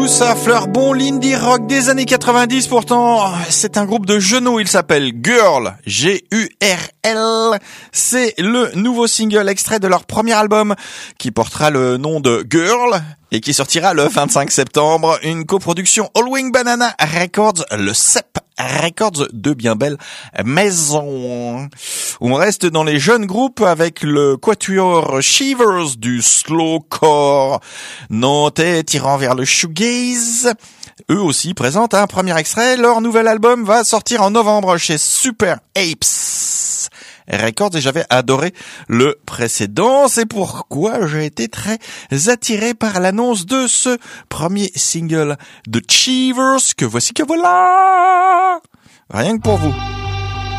Ça fleure bon l'indie rock des années 90. Pourtant, c'est un groupe de genoux. Il s'appelle Girl, G-U-R-L. C'est le nouveau single extrait de leur premier album qui portera le nom de Girl et qui sortira le 25 septembre. Une coproduction All Wing Banana Records, le CEP Records, de bien belles maisons. On reste dans les jeunes groupes avec le quatuor Shivers du slowcore nantais tirant vers le shoegaze. Eux aussi présentent un premier extrait. Leur nouvel album va sortir en novembre chez Super Apes Records et j'avais adoré le précédent. C'est pourquoi j'ai été très attiré par l'annonce de ce premier single de Shivers que voici que voilà. Rien que pour vous.